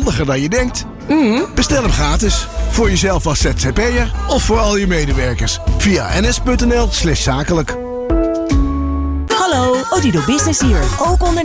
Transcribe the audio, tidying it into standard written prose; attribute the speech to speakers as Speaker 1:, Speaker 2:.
Speaker 1: handiger dan je denkt. Bestel hem gratis. Voor jezelf als ZZP'er of voor al je medewerkers. Via ns.nl/zakelijk.
Speaker 2: Hallo, Odido Business hier. Ook ondernemen